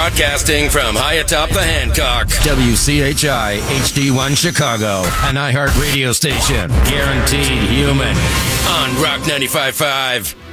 Broadcasting from high atop the Hancock. WCHI HD1 Chicago. An iHeart radio station. Guaranteed human. On Rock 95.5.